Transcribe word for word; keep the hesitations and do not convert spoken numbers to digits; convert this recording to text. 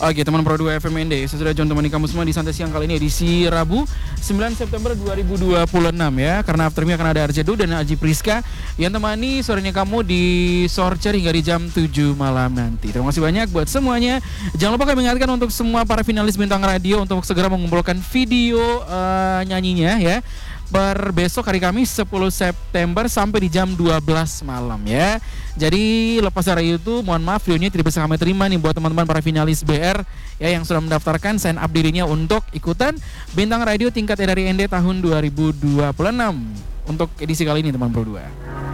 Oke teman Pro dua F M N D, saya sudah John temani kamu semua di Santai Siang kali ini edisi Rabu sembilan September dua ribu dua puluh enam ya. Karena after me akan ada Arjedu dan Aji Priska yang temani sorenya kamu di Sorcer hingga di jam tujuh malam nanti. Terima kasih banyak buat semuanya. Jangan lupa kami ingatkan untuk semua para finalis bintang radio untuk segera mengumpulkan video uh, nyanyinya ya. Per besok hari Kamis sepuluh September sampai di jam dua belas malam ya. Jadi lepas dari itu mohon maaf videonya tidak bisa kami terima nih buat teman-teman para finalis B R ya yang sudah mendaftarkan sign up dirinya untuk ikutan Bintang Radio Tingkat E dari N D tahun dua ribu dua puluh enam untuk edisi kali ini teman Pro dua.